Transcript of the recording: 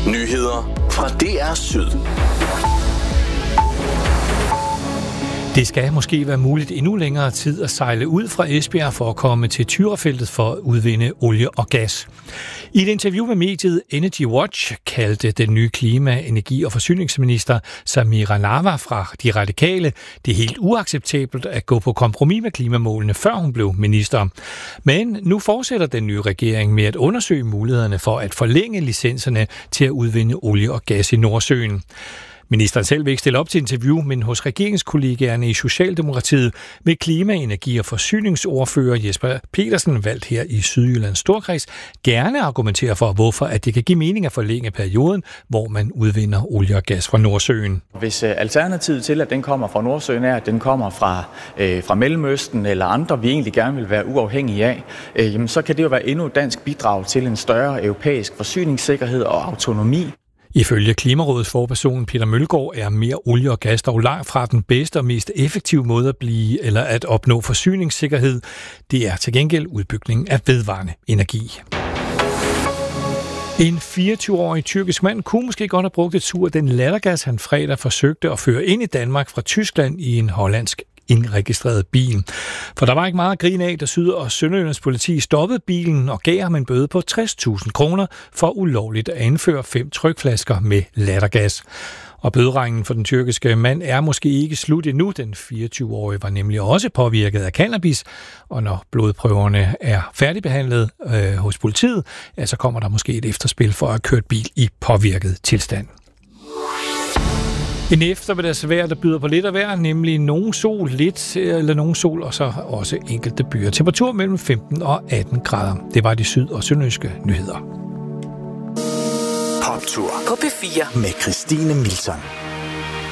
Nyheder fra DR Syd. Det skal måske være muligt endnu længere tid at sejle ud fra Esbjerg for at komme til Tyrafeltet for at udvinde olie og gas. I et interview med mediet Energy Watch kaldte den nye klima-, energi- og forsyningsminister Samira Nawa fra De Radikale det helt uacceptabelt at gå på kompromis med klimamålene, før hun blev minister. Men nu fortsætter den nye regering med at undersøge mulighederne for at forlænge licenserne til at udvinde olie og gas i Nordsøen. Ministeren selv vil ikke stille op til interview, men hos regeringskollegaerne i Socialdemokratiet vil klima-, energi- og forsyningsordfører Jesper Petersen, valgt her i Sydjyllands Storkreds, gerne argumentere for, hvorfor at det kan give mening at forlænge perioden, hvor man udvinder olie og gas fra Nordsøen. Hvis alternativet til, at den kommer fra Nordsøen, er, at den kommer fra Mellemøsten eller andre, vi egentlig gerne vil være uafhængige af, jamen så kan det jo være endnu et dansk bidrag til en større europæisk forsyningssikkerhed og autonomi. Ifølge Klimarådets forperson Peter Mølgaard er mere olie og gas dog langt fra den bedste og mest effektive måde at blive eller at opnå forsyningssikkerhed. Det er til gengæld udbygning af vedvarende energi. En 24-årig tyrkisk mand kunne måske godt have brugt et sur den lattergas, han fredag forsøgte at føre ind i Danmark fra Tyskland i en hollandsk indregistreret bil. For der var ikke meget at grine af, da Syd- og Sønderjyllands politi stoppede bilen og gav ham en bøde på 60.000 kroner for ulovligt at indføre 5 trykflasker med lattergas. Og bøderegningen for den tyrkiske mand er måske ikke slut endnu. Den 24-årige var nemlig også påvirket af cannabis, og når blodprøverne er færdigbehandlet hos politiet, så kommer der måske et efterspil for at have kørt bil i påvirket tilstand. En eftermiddagsvejr, der byder på lidt af vejr, nemlig nogen sol, lidt eller nogen sol, og så også enkelte byer. Temperatur mellem 15 og 18 grader. Det var de syd- og sønderjyske nyheder. Poptur på P4 med Christine Milson.